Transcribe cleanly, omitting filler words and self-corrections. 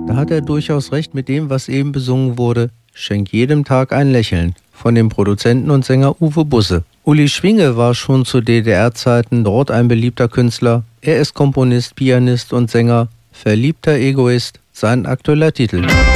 Da hat er durchaus recht mit dem, was eben besungen wurde. Schenk jedem Tag ein Lächeln. Von dem Produzenten und Sänger Uwe Busse. Uli Schwinge war schon zu DDR-Zeiten dort ein beliebter Künstler. Er ist Komponist, Pianist und Sänger. Verliebter Egoist, sein aktueller Titel.